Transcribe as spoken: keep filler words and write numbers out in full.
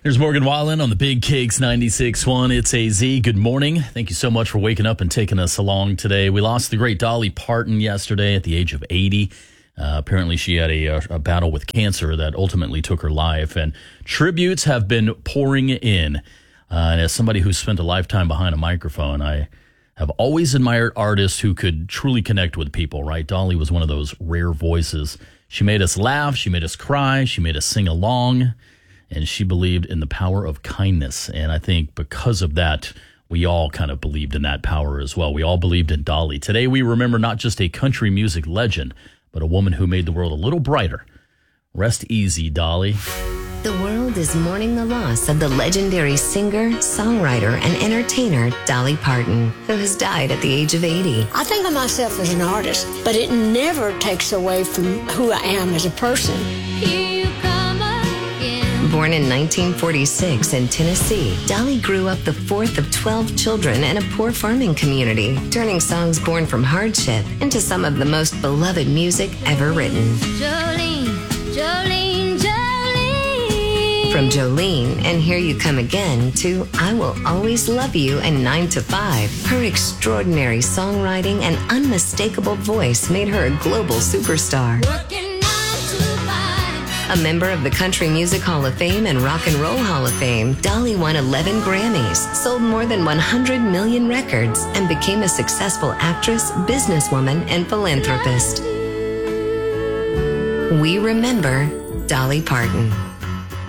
Here's Morgan Wallen on the Big Cakes ninety-six point one. It's A Z. Good morning. Thank you so much for waking up and taking us along today. We lost the great Dolly Parton yesterday at the age of eighty. Uh, apparently she had a, a battle with cancer that ultimately took her life, and tributes have been pouring in. Uh, and as somebody who spent a lifetime behind a microphone, I have always admired artists who could truly connect with people, right? Dolly was one of those rare voices. She made us laugh, she made us cry, she made us sing along, and she believed in the power of kindness. And I think because of that, we all kind of believed in that power as well. We all believed in Dolly. Today we remember not just a country music legend, but a woman who made the world a little brighter. Rest easy, Dolly. The world is mourning the loss of the legendary singer, songwriter, and entertainer Dolly Parton, who has died at the age of eighty. I think of myself as an artist, but it never takes away from who I am as a person. Here you come again. Born in nineteen forty-six in Tennessee, Dolly grew up the fourth of twelve children in a poor farming community, turning songs born from hardship into some of the most beloved music ever written. Jolene, Jolene, Jolene. From Jolene and Here You Come Again to I Will Always Love You and nine to five, her extraordinary songwriting and unmistakable voice made her a global superstar. Working nine to five. A member of the Country Music Hall of Fame and Rock and Roll Hall of Fame, Dolly won eleven Grammys, sold more than one hundred million records, and became a successful actress, businesswoman, and philanthropist. We remember Dolly Parton.